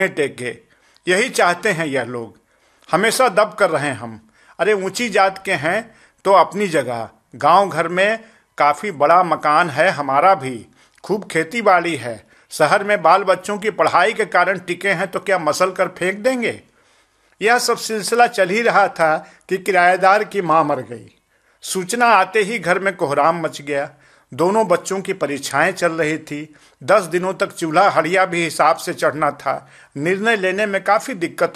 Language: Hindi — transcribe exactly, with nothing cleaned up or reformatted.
टेके। यही चाहते हैं यह लोग, हमेशा दब कर रहे हम। अरे ऊंची जात के हैं तो अपनी जगह, गांव घर में काफी बड़ा मकान है हमारा भी, खूब खेती बाड़ी है। शहर में बाल बच्चों की पढ़ाई के कारण टिके हैं तो क्या मसल कर फेंक देंगे। यह सब सिलसिला चल ही रहा था कि किराएदार की मां मर गई। सूचना आते ही घर में कोहराम मच गया। दोनों बच्चों की परीक्षाएं चल रही थी। दस दिनों तक चूल्हा हड़िया भी हिसाब से चढ़ना था। निर्णय लेने में काफी दिक्कत